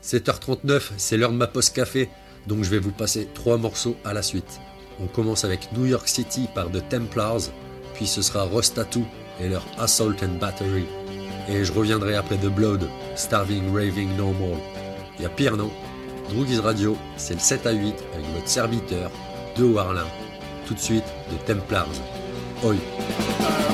7h39, c'est l'heure de ma pause café, donc je vais vous passer 3 morceaux à la suite. On commence avec New York City par The Templars, puis ce sera Rostatu et leur Assault and Battery. Et je reviendrai après The Blood, Starving Raving No More. Il y a pire, non? Droogies Radio, c'est le 7 à 8 avec votre serviteur, de Warlin. Tout de suite, The Templars. Oi!